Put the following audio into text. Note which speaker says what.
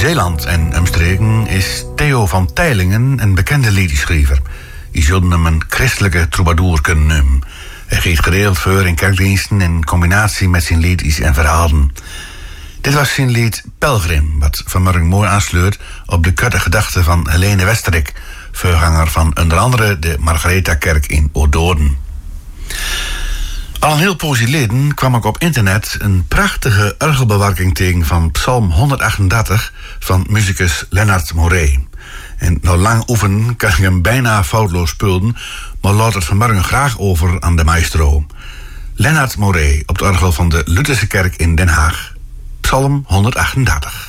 Speaker 1: Zeeland en omstreken is Theo van Teylingen een bekende liedjeschrijver. Je zult hem een christelijke troubadour kunnen noemen. Hij geeft geregeld voor in kerkdiensten in combinatie met zijn liedjes en verhalen. Dit was zijn lied Pelgrim, wat vanmorgen mooi aansluit op de kutte gedachten van Helene Westerik, voorganger van onder andere de Margaretha-kerk in Odoorn. Al een heel poosje geleden kwam ik op internet een prachtige orgelbewerking tegen van Psalm 138 van muzikus Lennart Moré. En na lang oefenen kan ik hem bijna foutloos spelen, maar laat het vanmorgen graag over aan de maestro. Lennart Moré op het orgel van de Lutherse kerk in Den Haag. Psalm 138.